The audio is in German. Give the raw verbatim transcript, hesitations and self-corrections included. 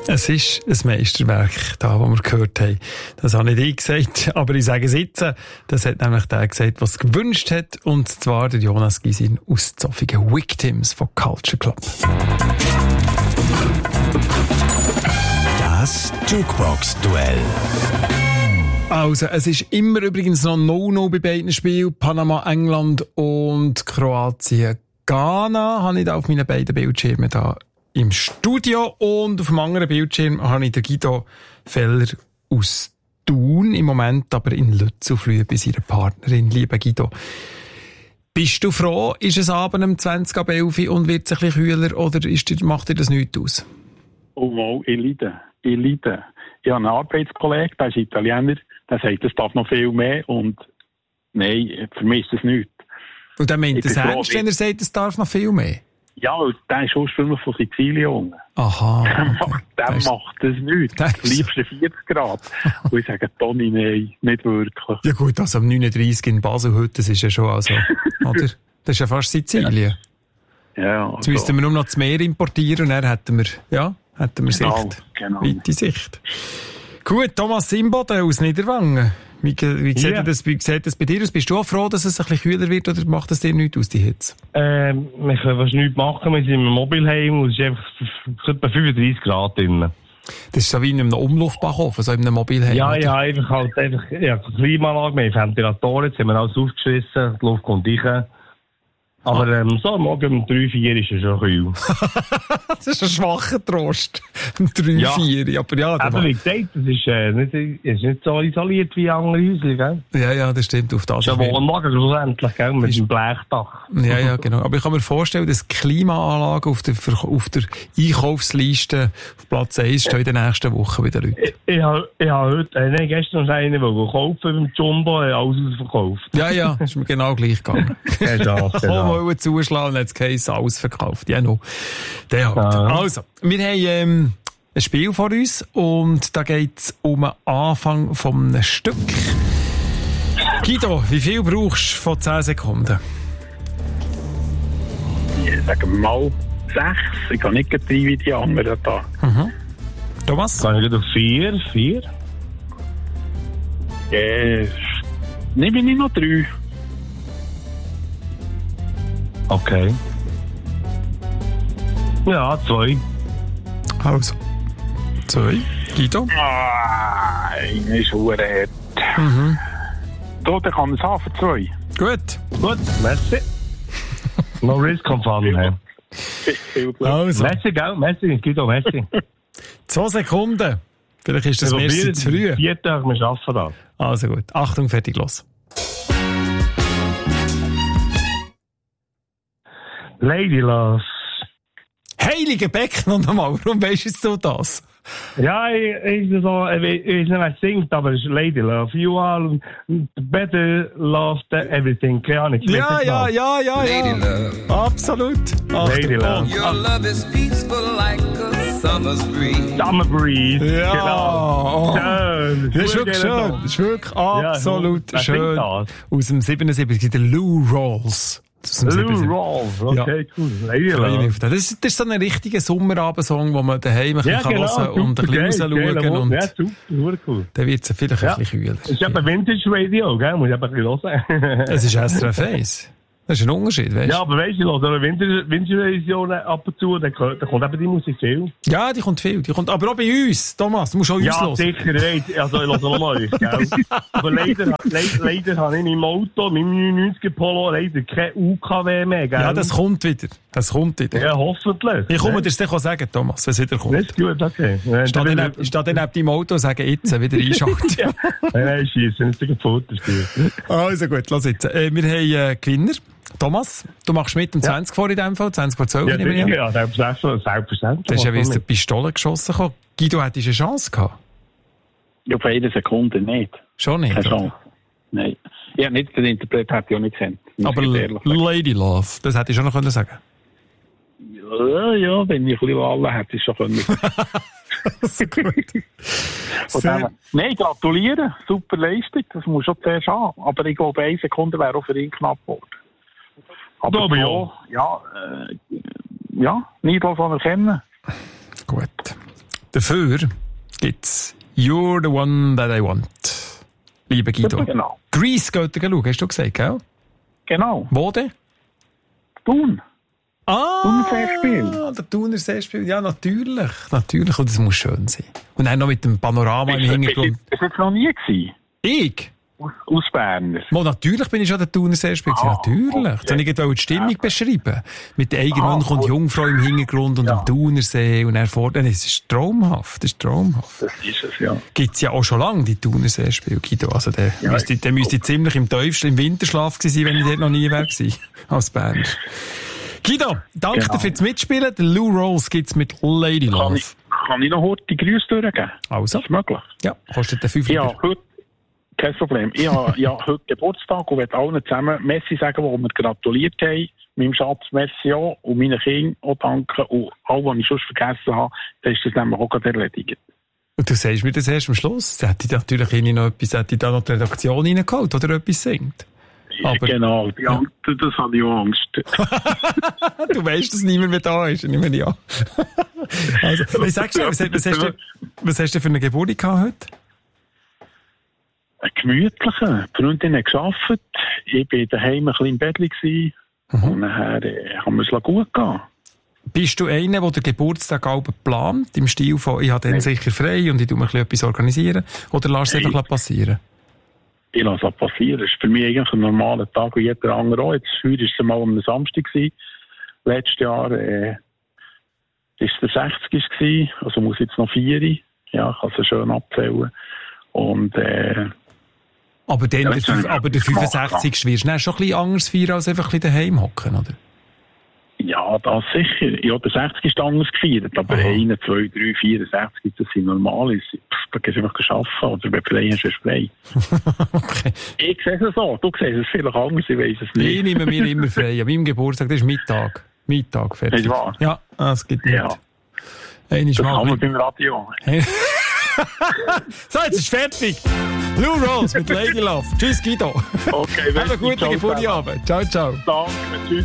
Es ist ein Meisterwerk, da, das wir gehört haben. Das habe nicht ich gesagt, aber ich sage es jetzt. Das hat nämlich der gesagt, was gewünscht hat, und zwar der Jonas Gysin aus Zofingen. Victims von Culture Club. Das Jukebox-Duell. Also, es ist immer übrigens noch No-No bei beiden Spielen. Panama, England und Kroatien, Ghana habe ich da auf meinen beiden Bildschirmen da im Studio, und auf dem anderen Bildschirm habe ich den Guido Feller aus Thun, im Moment aber in Lützelflüh bei seiner Partnerin. Lieber Guido, bist du froh, ist es Abend um zwanzig ab elf und wird es ein bisschen kühler, oder ist, macht dir das nichts aus? Oh wow, ich leide, ich leide. Ich habe einen Arbeitskollegen, der ist Italiener, der sagt, es darf noch viel mehr, und nein, für mich ist das nichts. Und der meint es ernst, wenn er sagt, es darf noch viel mehr? Ja, der ist ursprünglich von Sizilien. Aha. Der, okay. macht, der das macht das nicht. Das Am liebsten vierzig Grad. Und ich sage, Toni, nein, nicht wirklich. Ja gut, also am neununddreißig in Basel heute, das ist ja schon, also, oder? Das ist ja fast Sizilien. Ja. Ja, also. Jetzt müssten wir nur noch das Meer importieren, und dann hätten wir, ja, hätten wir genau, Sicht. Genau. Weite Sicht. Gut, Thomas Simboden aus Niederwangen. Wie, wie, sieht yeah. das, wie sieht das bei dir aus? Bist du auch froh, dass es ein bisschen kühler wird, oder macht es dir nichts aus, die Hitze? Ähm, wir können fast nichts machen, wir sind im Mobilheim und es ist einfach etwa fünfunddreißig Grad drin. Das ist so wie in einem Umluftbackofen, so in einem Mobilheim. Ja, oder? ja, einfach halt, einfach, ja, Klimaanlage, wir haben Ventilatoren, jetzt haben wir alles aufgeschissen, die Luft kommt rein. Aber ähm, so morgen um drei, vier ist es schon kühl. Das ist ein schwacher Trost. Um drei, ja. vier. Aber ja, aber wie gesagt, es ist, äh, nicht, ist nicht so isoliert wie andere Häuser, gell? Ja, ja, das stimmt. Auf das ist ja Wohnwagen schlussendlich, gell? Mit dem Blechdach. Ja, ja, genau. Aber ich kann mir vorstellen, dass Klimaanlagen auf der, auf der Einkaufsliste auf Platz eins stehen in den nächsten Wochen bei den Leuten. Ich, ich habe ich hab heute, äh, nein, gestern noch einen kaufen beim Jumbo, äh, alles ausverkauft. Ja, ja, ist mir genau gleich gegangen. Ja, genau. Wollen zuschlagen, und jetzt geheißen, alles verkauft. Ja, no. Der halt. Ja. Also, wir haben ähm, ein Spiel vor uns, und da geht es um den Anfang von einem Stück. Guido, wie viel brauchst du von zehn Sekunden? Ich sage mal sechs. Ich kann nicht rein wie die anderen da. Mhm. Thomas? Kann ich auf vier? Vier? Äh, nehme ich noch drei. Okay. Ja, zwei. Also. Zwei. Guido? Ah, eine ist verdammt hart. Mhm. Da, dann kann ich es haben für zwei. Gut. Gut, merci. No risk on fun, hey. Viel Glück. Also. Merci, gell? Merci, Guido, merci. Zwei Sekunden. Vielleicht ist das Merci zu früh. Vier Tage, wir schaffen das. Also gut. Achtung, fertig, los. Lady Love. Heilige Becken noch einmal. Warum weisst du das? Ja, ich, ich, so, ich, ich weiß nicht, wer singt, aber es ist Lady Love. You are better loved than everything. Keine Ahnung. Ja, ja, ja, ja, ja. Lady Love. Absolut. Lady Love. Your love is peaceful like a summer's breeze. Summer Breeze. Ja. Genau. Oh. Schön. Das ist wirklich schön. Das ist wirklich absolut ja, schön. Aus dem siebenundsiebzig, der Lou Rawls. Lou Rawls, okay, ja. Cool. Lady Love. Das ist, das ist so ein richtiger Sommerabendsong, wo man daheim ja, kann genau, hören und ein bisschen rausschauen kann. Und ja, super, cool. Dann wird es vielleicht ja. ein bisschen kühler. Es ist eben Vintage Radio, gell? Muss ich eben ein bisschen hören. Es ist S R F eins. Das ist ein Unterschied, weißt du? Ja, aber weißt du, ich höre eine Vintage-Version ab und zu, da kommt eben die Musik viel. Ja, die kommt viel. Die kommt aber auch bei uns. Thomas, du musst auch ja, uns hören. Ja, sicher, weiss. Also, ich höre nur euch, gell? Aber leider, leider, leider habe ich im Auto, mit dem neunundneunziger Polo, leider kein U K W mehr, gell? Ja, das kommt wieder. Das kommt wieder. Ja, hoffentlich. Ich komme dir das dann sagen, Thomas, wenn es wieder kommt. Das ist gut, okay. Ja, Steht dann neben deinem Auto und sagen, jetzt wieder einschalten. Ja, nein, schiessen, das ist ein Fotospiel. Also gut, lass jetzt. Äh, wir haben äh, Gewinner. Thomas, du machst mit um ja. zwanzig vor in dem Fall, zwanzig vor zwölf. Ja, ja, ja, selbstverständlich. Das ist ja wie aus der Pistole geschossen gekommen. Guido, hättest du eine Chance gehabt? Ja, auf eine Sekunde nicht. Schon nicht? Keine Chance. Nein. Ja, nicht, den Interpret hätte ich auch nicht gesehen. Aber Lady Love, das hätte ich schon noch können sagen. Ja, ja, wenn ich ein bisschen Wahlen hätte, ich schon können. So gut. Sehr... Nein, gratulieren. Super Leistung. Das muss schon zuerst haben. Aber ich glaube, eine Sekunde wäre auch für ihn knapp geworden. Aber aber so, ja, äh, ja, nicht anerkennen. Gut. Dafür gibt's You're the One That I Want. Liebe Guido. Genau. Grease geht ihr schauen, hast du gesagt, gell? Genau. Wo denn? Thun. Ah, Thunerseespiel. der Thunerseespiel. Ja, natürlich. Natürlich. Und das muss schön sein. Und dann noch mit dem Panorama im Hintergrund. Das war noch nie gewesen. Ich? Aus, aus Berner. Mo, natürlich bin ich schon der Thunerseespiel. Ah, natürlich. okay. Jetzt wollte ich gerade die Stimmung beschreiben. Mit der Eigenmönch Ah, und gut. Jungfrau im Hintergrund und Ja. am Thunersee und dann vorne. Das ist traumhaft. Das ist traumhaft. Das ist es, ja. Gibt's ja auch schon lange, die Thunerseespiele, Guido. Also der Ja, müsste, der müsste ziemlich im tiefsten, im Winterschlaf gewesen sein, wenn ich dort noch nie wäre gewesen. Als Berner. Guido, danke Genau. dir fürs Mitspielen. Den Lou Rolls gibt's mit Lady Kann Love. ich, kann ich noch heute die Grüße durchgeben? Also? Ist das möglich? Ja, kostet den fünf Ja, Liter. heute, kein Problem. Ich habe ja heute Geburtstag und möchte allen zusammen Messi sagen, die mir gratuliert haben. Meinem Schatz Messi auch und meinen Kindern auch danken. Und alle, die ich sonst vergessen habe, dann ist das nämlich auch gerade erledigt. Und du sagst mir das erst am Schluss. Da hätte ich natürlich irgendwie noch etwas, hätte ich da noch die Redaktion reingeholt, oder etwas singt. Aber- genau, die Ja. Angst, das habe ich auch Angst. Du weißt, dass niemand mehr da ist, nehme ich an. Also, was sagst du, was, was, hast du, was hast du für eine Geburt gehabt heute? Ein gemütlicher. Die Freundin hat gearbeitet. Ich war daheim ein bisschen im Bett gewesen. Mhm. Und nachher äh, haben wir es gut gehen. Bist du einer, der den Geburtstag auch plant, im Stil von, ich habe dann sicher frei und ich tue mir ein bisschen etwas organisieren? Oder lass es Nein. einfach passieren? Ich lasse es passieren. Das ist für mich eigentlich ein normaler Tag wie jeder andere auch. Jetzt, heute war es mal am Samstag gewesen. Letztes Jahr äh, ist es der sechzig gewesen. Also muss jetzt noch vier. Ja, ich kann es schön abzählen. Und äh, Aber, dann, Ja, der, jetzt fünf- habe ich aber der etwas gemacht, fünfundsechzigste wirst du dann schon ein bisschen anders feiern, als einfach ein bisschen daheim hocken, oder? ja, das sicher. Ja, der sechzig ist anders gefeiert. Aber Aha. eins, zwei, drei, vier, sechzig, das sind normal. Pff, da gehst du einfach arbeiten. Oder wenn du frei hast, hast du frei. Okay. Ich sehe es so. Du siehst es vielleicht anders. Ich weiss es nicht. Ich nehme mir immer frei. An meinem Geburtstag, das ist Mittag. Mittag, fertig. Ist wahr? Ja, das gibt nicht. Ja. Einmal Das mal kann man ein beim Radio. So, jetzt ist fertig. Lou Rolls mit Lady Love. Tschüss, Guido. Okay, Have einen guten Ciao, Geburtstag. Ciao, ciao. Danke, tschüss.